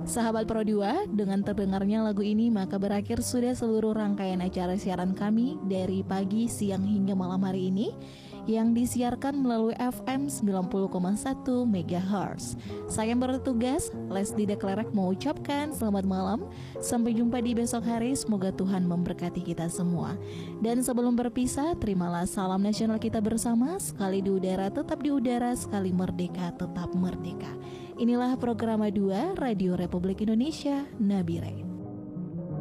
Sahabat Pro 2, dengan terdengarnya lagu ini maka berakhir sudah seluruh rangkaian acara siaran kami dari pagi, siang hingga malam hari ini yang disiarkan melalui FM 90,1 MHz. Saya yang bertugas, Leslie Deklerek mengucapkan selamat malam. Sampai jumpa di besok hari, semoga Tuhan memberkati kita semua. Dan sebelum berpisah, terimalah salam nasional kita bersama. Sekali di udara tetap di udara, sekali merdeka tetap merdeka. Inilah program 2 Radio Republik Indonesia, Nabire.